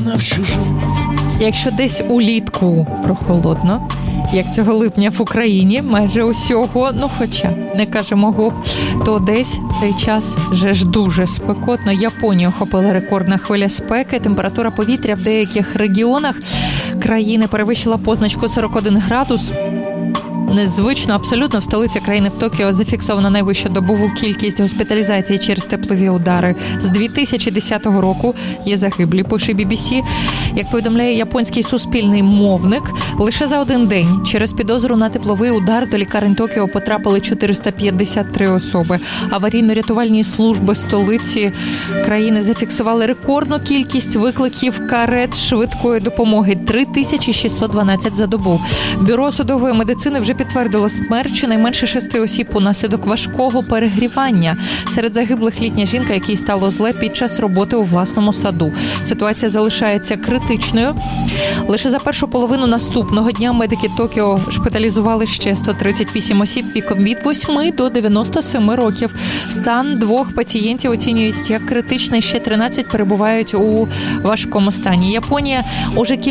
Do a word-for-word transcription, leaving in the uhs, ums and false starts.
в чужу. Якщо десь улітку прохолодно, як цього липня в Україні, майже усього, ну хоча не кажемо гоп, то десь цей час вже ж дуже спекотно. Японію охопила рекордна хвиля спеки. Температура повітря в деяких регіонах країни перевищила позначку сорок один градус. Незвично, абсолютно, в столиці країни в Токіо зафіксовано найвищу добову кількість госпіталізацій через теплові удари. З дві тисячі десятого року є загиблі, пише бі бі сі. Як повідомляє японський суспільний мовник, лише за один день через підозру на тепловий удар до лікарень Токіо потрапили чотириста п'ятдесят три особи. Аварійно-рятувальні служби столиці країни зафіксували рекордну кількість викликів карет швидкої допомоги – три тисячі шістсот дванадцять за добу. Бюро судової медицини вже підтвердило смерть щонайменше шести осіб унаслідок важкого перегрівання. Серед загиблих літня жінка, якій стало зле під час роботи у власному саду. Ситуація залишається критичною. Лише за першу половину наступного дня медики Токіо шпиталізували ще сто тридцять вісім осіб віком від восьми до дев'яноста семи років. Стан двох пацієнтів оцінюють як критичний, ще тринадцять перебувають у важкому стані. Японія уже кілька